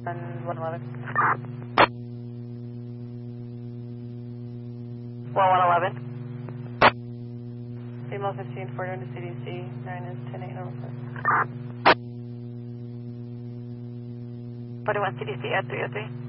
111. Well, 111. Female 15, 40 to CDC, 9 is 10-8, number 4. 41 CDC at 303.